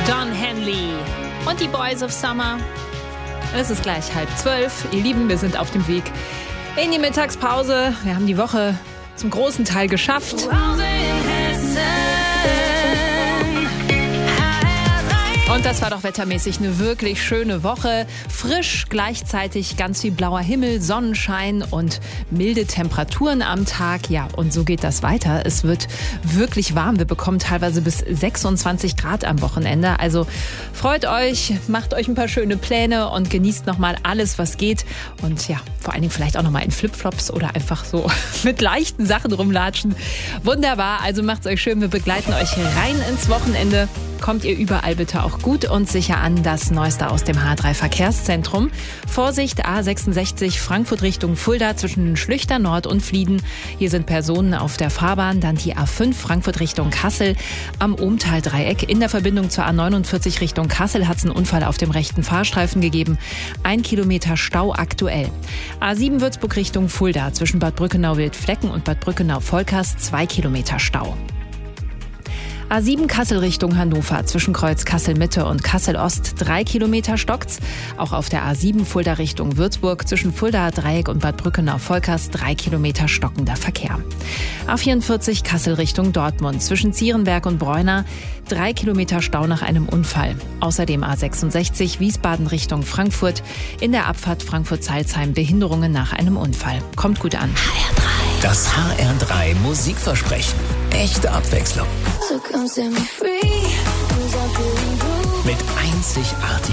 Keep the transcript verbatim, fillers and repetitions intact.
Don Henley und die Boys of Summer. Es ist gleich halb zwölf. Ihr Lieben, wir sind auf dem Weg in die Mittagspause. Wir haben die Woche zum großen Teil geschafft. Und das war doch wettermäßig eine wirklich schöne Woche. Frisch, gleichzeitig ganz viel blauer Himmel, Sonnenschein und milde Temperaturen am Tag. Ja, und so geht das weiter. Es wird wirklich warm. Wir bekommen teilweise bis sechsundzwanzig Grad am Wochenende. Also freut euch, macht euch ein paar schöne Pläne und genießt nochmal alles, was geht. Und ja, vor allen Dingen vielleicht auch nochmal in Flipflops oder einfach so mit leichten Sachen rumlatschen. Wunderbar, also macht's euch schön. Wir begleiten euch rein ins Wochenende. Kommt ihr überall bitte auch gut und sicher an. Das Neueste aus dem H drei Verkehrszentrum. Vorsicht, A sechsundsechzig Frankfurt Richtung Fulda zwischen Schlüchter Nord und Flieden. Hier sind Personen auf der Fahrbahn. Dann die A fünf Frankfurt Richtung Kassel am Ohmtal-Dreieck. In der Verbindung zur A neunundvierzig Richtung Kassel hat es einen Unfall auf dem rechten Fahrstreifen gegeben. Ein Kilometer Stau aktuell. A sieben Würzburg Richtung Fulda zwischen Bad Brückenau-Wildflecken und Bad Brückenau-Volkers zwei Kilometer Stau. A sieben Kassel Richtung Hannover zwischen Kreuz Kassel-Mitte und Kassel-Ost drei Kilometer stockt's. Auch auf der A sieben Fulda Richtung Würzburg zwischen Fulda-Dreieck und Bad Brückenau-Volkers drei Kilometer stockender Verkehr. A vierundvierzig Kassel Richtung Dortmund zwischen Zierenberg und Bräuner drei Kilometer Stau nach einem Unfall. Außerdem A sechsundsechzig Wiesbaden Richtung Frankfurt in der Abfahrt Frankfurt-Salzheim Behinderungen nach einem Unfall. Kommt gut an. H R drei. Das H R drei Musikversprechen. Echte Abwechslung. So come set me free. 'Cause I'm feeling blue. Mit einzigartigen